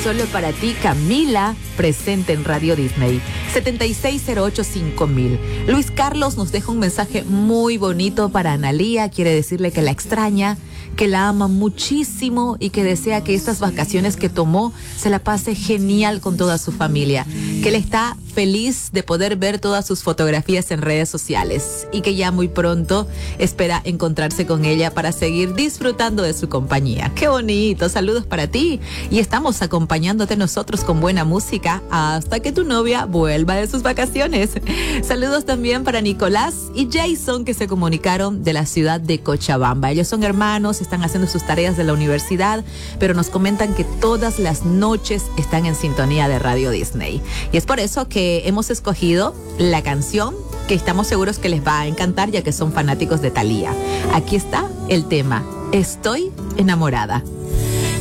Solo para ti, Camila, presente en Radio Disney. 76085000. Luis Carlos nos deja un mensaje muy bonito para Analía. Quiere decirle que la extraña, que la ama muchísimo y que desea que estas vacaciones que tomó se la pase genial con toda su familia. Que él está feliz de poder ver todas sus fotografías en redes sociales y que ya muy pronto espera encontrarse con ella para seguir disfrutando de su compañía. ¡Qué bonito! Saludos para ti. Y estamos acompañándote nosotros con buena música hasta que tu novia vuelva de sus vacaciones. Saludos también para Nicolás y Jason, que se comunicaron de la ciudad de Cochabamba. Ellos son hermanos, están haciendo sus tareas de la universidad, pero nos comentan que todas las noches están en sintonía de Radio Disney. Y es por eso que hemos escogido la canción que estamos seguros que les va a encantar, ya que son fanáticos de Thalía. Aquí está el tema, Estoy enamorada.